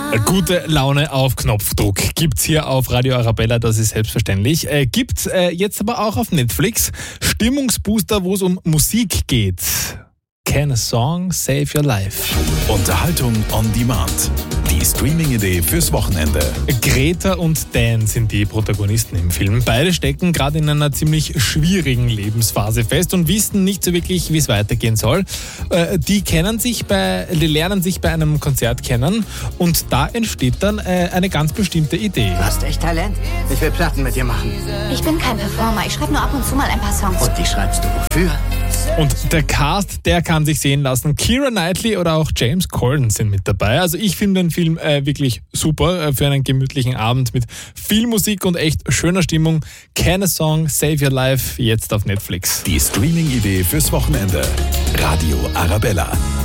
Gute Laune auf Knopfdruck gibt's hier auf Radio Arabella, das ist selbstverständlich. Gibt's jetzt aber auch auf Netflix Stimmungsbooster, wo es um Musik geht. Can a Song Save Your Life? Unterhaltung on Demand. Die Streaming-Idee fürs Wochenende. Greta und Dan sind die Protagonisten im Film. Beide stecken gerade in einer ziemlich schwierigen Lebensphase fest und wissen nicht so wirklich, wie es weitergehen soll. Die lernen sich bei einem Konzert kennen und da entsteht dann eine ganz bestimmte Idee. Du hast echt Talent. Ich will Platten mit dir machen. Ich bin kein Performer, ich schreibe nur ab und zu mal ein paar Songs. Und die schreibst du wofür? Und der Cast, der kann sich sehen lassen. Keira Knightley oder auch James Corden sind mit dabei. Also ich finde den Film wirklich super für einen gemütlichen Abend mit viel Musik und echt schöner Stimmung. Can a Song Save Your Life jetzt auf Netflix. Die Streaming-Idee fürs Wochenende. Radio Arabella.